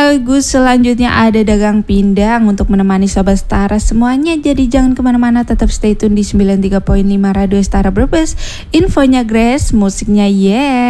sekaligus selanjutnya ada dagang pindang untuk menemani Sobat Setara semuanya. Jadi jangan kemana-mana, tetap stay tune di 93.5 Radio Setara Brebes. Infonya Grace, musiknya yeah.